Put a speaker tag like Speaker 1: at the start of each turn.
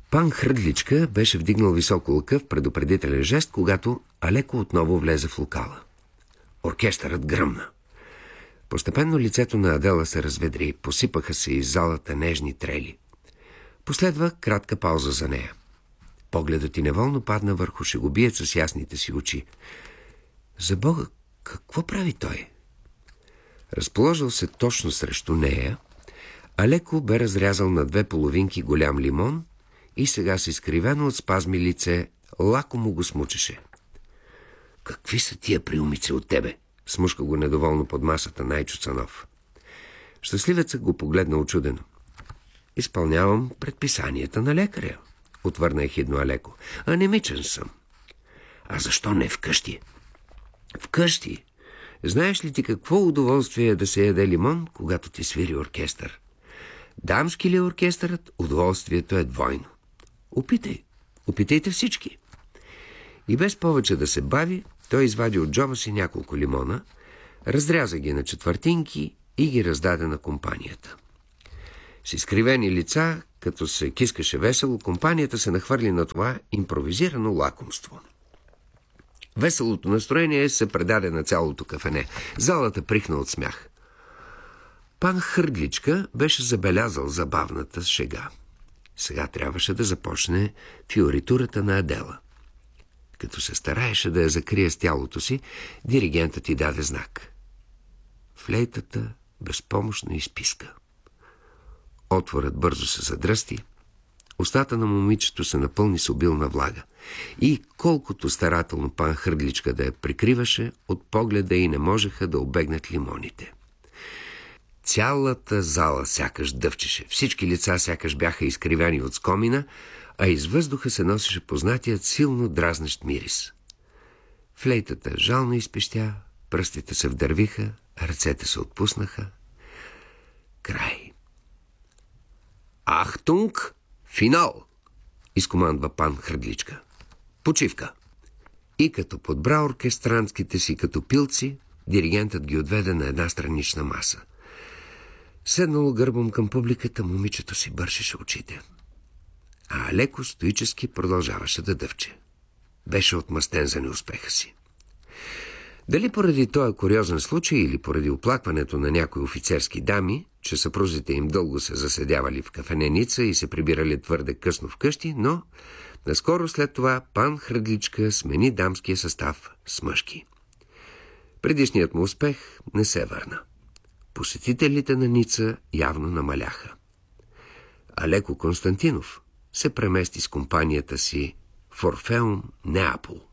Speaker 1: Пан Хръдличка беше вдигнал високо лъка в предупредителен жест, когато Алеко отново влезе в локала. Оркестърът гръмна. Постепенно лицето на Адела се разведри, посипаха се из залата нежни трели. Последва кратка пауза за нея. Погледът ти неволно падна върху шегобиеца с ясните си очи. За Бога, какво прави той? Разположил се точно срещу нея, Алеко бе разрязал на две половинки голям лимон и сега с изкривено от спазми лице лакомо го смучеше. Какви са тия приумици от тебе? Смушка го недоволно под масата Найчо Цанов. Щастливецът го погледна очудено. Изпълнявам предписанията на лекаря, отвърна ехидно Алеко. Анемичен съм. А защо не вкъщи? Вкъщи? Знаеш ли ти какво удоволствие е да се яде лимон, когато ти свири оркестър? Дамски ли е оркестърът, удоволствието е двойно. Опитай. Опитайте всички. И без повече да се бави, той извади от джоба си няколко лимона, разряза ги на четвъртинки и ги раздаде на компанията. С изкривени лица, като се кискаше весело, компанията се нахвърли на това импровизирано лакомство. Веселото настроение се предаде на цялото кафене. Залата прихна от смях. Пан Хръдличка беше забелязал забавната шега. Сега трябваше да започне фиоритурата на Адела. Като се стараеше да я закрие с тялото си, диригентът й даде знак. Флейтата безпомощно изписка. Отворът бързо се задръсти. Устата на момичето се напълни с обилна влага. И колкото старателно пан Хръдличка да я прикриваше, от погледа й не можеха да обегнат лимоните. Цялата зала сякаш дъвчеше. Всички лица сякаш бяха изкривени от скомина, а из въздуха се носеше познатият силно дразнещ мирис. Флейтата жално изпищя, пръстите се вдървиха, ръцете се отпуснаха. Край. Ахтунг! Финал! Изкомандва пан Хръдличка. Почивка. И като подбра оркестранските си като пилци, диригентът ги отведе на една странична маса. Седнало гърбом към публиката, момичето си бършеше очите. А Алеко стоически продължаваше да дъвче. Беше отмъстен за неуспеха си. Дали поради този куриозен случай или поради оплакването на някои офицерски дами, че съпрузите им дълго се заседявали в кафененица и се прибирали твърде късно вкъщи, но наскоро след това пан Хръдличка смени дамския състав с мъжки. Предишният му успех не се върна. Посетителите на Ница явно намаляха. Алеко Константинов се премести с компанията си в Орфеум Неапол.